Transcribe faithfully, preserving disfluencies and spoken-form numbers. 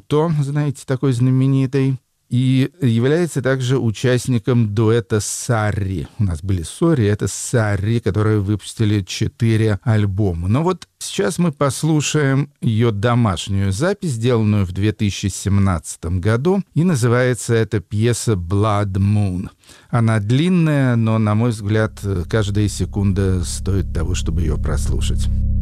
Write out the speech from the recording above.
Плуто, знаете, такой знаменитый. И является также участником дуэта Сарри. У нас были Сори, это Сарри, которые выпустили четыре альбома. Но вот сейчас мы послушаем ее домашнюю запись, сделанную в две тысячи семнадцатом году, и называется эта пьеса «Blood Moon». Она длинная, но, на мой взгляд, каждая секунда стоит того, чтобы ее прослушать.